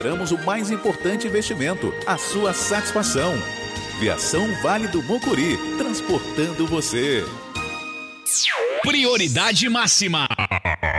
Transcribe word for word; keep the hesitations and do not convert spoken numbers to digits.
Esperamos o mais importante investimento, a sua satisfação. Viação Vale do Mucuri, transportando você. Prioridade máxima.